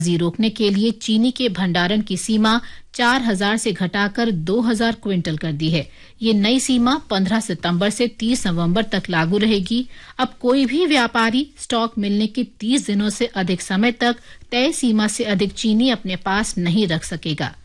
रोकने के लिए चीनी के भंडारण की सीमा 4,000 से घटाकर 2,000 क्विंटल कर दी है। ये नई सीमा 15 सितंबर से 30 नवंबर तक लागू रहेगी। अब कोई भी व्यापारी स्टॉक मिलने के 30 दिनों से अधिक समय तक तय सीमा से अधिक चीनी अपने पास नहीं रख सकेगा।